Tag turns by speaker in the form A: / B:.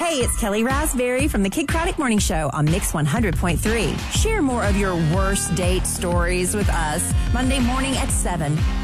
A: Hey, it's Kelly Raspberry from the Kid Craddock Morning Show on Mix 100.3. Share more of your worst date stories with us Monday morning at 7.